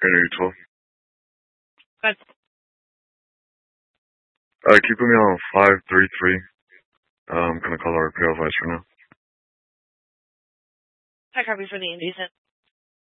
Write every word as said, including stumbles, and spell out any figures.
Area twelve. Good. Uh, can you put me on five three three? Uh, I'm gonna call our repair advice right now. I copy for the indecent.